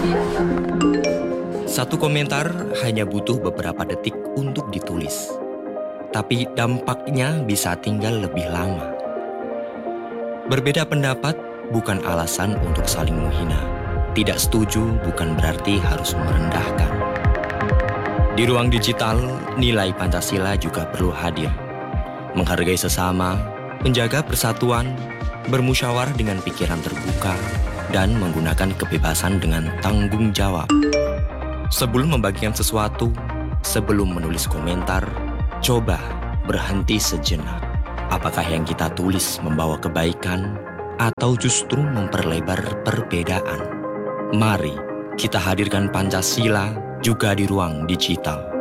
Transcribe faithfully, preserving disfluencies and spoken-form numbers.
Satu komentar hanya butuh beberapa detik untuk ditulis, tapi dampaknya bisa tinggal lebih lama. Berbeda pendapat bukan alasan untuk saling menghina. Tidak setuju bukan berarti harus merendahkan. Di ruang digital, nilai Pancasila juga perlu hadir. Menghargai sesama, menjaga persatuan, bermusyawarah dengan pikiran terbuka, dan menggunakan kebebasan dengan tanggung jawab. Sebelum membagikan sesuatu, sebelum menulis komentar, coba berhenti sejenak. Apakah yang kita tulis membawa kebaikan atau justru memperlebar perbedaan? Mari kita hadirkan Pancasila juga di ruang digital.